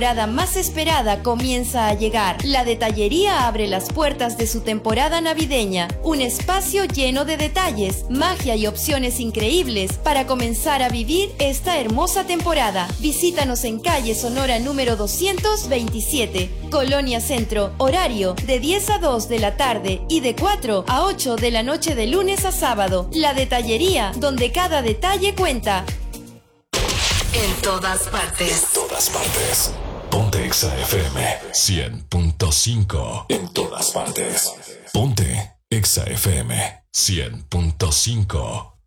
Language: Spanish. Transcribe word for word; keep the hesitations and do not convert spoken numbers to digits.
La más esperada comienza a llegar. La Detallería abre las puertas de su temporada navideña. Un espacio lleno de detalles, magia y opciones increíbles para comenzar a vivir esta hermosa temporada. Visítanos en calle Sonora número doscientos veintisiete, Colonia Centro. Horario de diez a dos de la tarde y de cuatro a ocho de la noche de lunes a sábado. La Detallería, donde cada detalle cuenta. En todas partes. En todas partes. Ponte Exa F M cien punto cinco. En todas partes. Ponte Exa F M cien punto cinco.